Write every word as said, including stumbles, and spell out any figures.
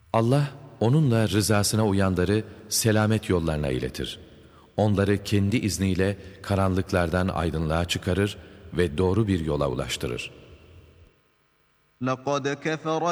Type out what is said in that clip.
Allah onunla rızasına uyanları selamet yollarına iletir. Onları kendi izniyle karanlıklardan aydınlığa çıkarır ve doğru bir yola ulaştırır. لَقَدْ كَفَرَ